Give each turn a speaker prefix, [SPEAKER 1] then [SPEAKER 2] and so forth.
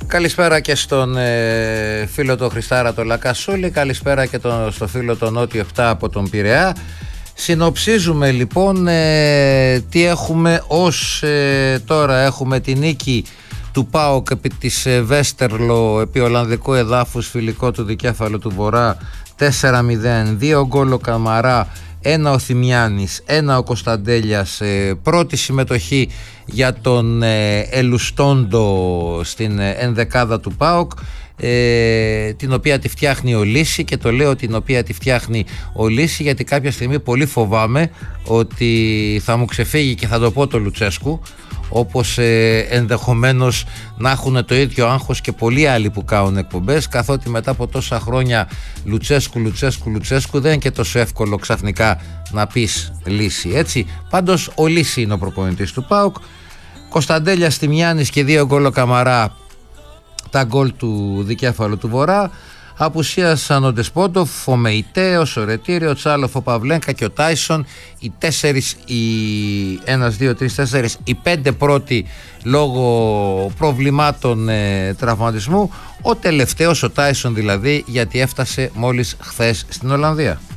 [SPEAKER 1] Καλησπέρα και στον φίλο τον Χριστάρα τον Λακασούλη. Καλησπέρα και στο φίλο τον Νότιο 7 από τον Πειραιά. Συνοψίζουμε λοιπόν τι έχουμε ως τώρα. Έχουμε τη νίκη του ΠΑΟΚ επί της Βέστερλο, επί Ολλανδικού εδάφους, φιλικό του Δικέφαλου του Βορρά, 4-0, 2 γκολ ο Καμαρά, 1 ο Θημιάνης, 1 ο Κωνσταντέλιας. Πρώτη συμμετοχή για τον Ελουστόντο στην ενδεκάδα του ΠΑΟΚ, την οποία τη φτιάχνει ο Λύση, και το λέω την οποία τη φτιάχνει ο Λύση γιατί κάποια στιγμή πολύ φοβάμαι ότι θα μου ξεφύγει και θα το πω το Λουτσέσκου, όπως ενδεχομένως να έχουν το ίδιο άγχος και πολλοί άλλοι που κάνουν εκπομπές, καθότι μετά από τόσα χρόνια Λουτσέσκου δεν είναι και τόσο εύκολο ξαφνικά να πεις Λύση, έτσι. Πάντως ο Λύση είναι ο προπονητής του ΠΑΟΚ. Κωνσταντέλια, Θημιάνης και 2 γκολ ο Καμαρά, τα γκολ του Δικέφαλου του Βορρά. Απουσίασαν ο Ντεσπότοφ, ο Μεϊτέ, ο Σορετήρη, ο Τσάλοφ, ο Παυλένκα και ο Τάισον. Οι 5 πρώτοι λόγω προβλημάτων τραυματισμού. Ο τελευταίος, ο Τάισον δηλαδή, γιατί έφτασε μόλις χθες στην Ολλανδία.